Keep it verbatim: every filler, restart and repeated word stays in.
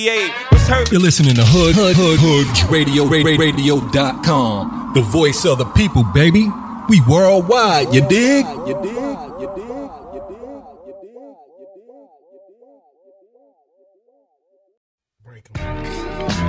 You're listening to Hood Hood Hood Hood Radio Radio dot com. The voice of the people, baby. We worldwide, you dig? You dig? You dig? You dig? Break 'em.